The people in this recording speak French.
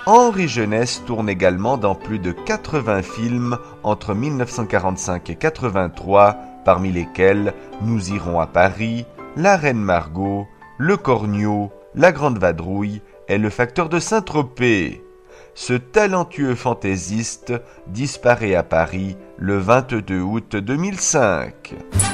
Henri Jeunesse tourne également dans plus de 80 films entre 1945 et 83, parmi lesquels Nous irons à Paris, La Reine Margot, Le Cornio, La Grande Vadrouille et Le Facteur de Saint-Tropez. Ce talentueux fantaisiste disparaît à Paris le 22 août 2005.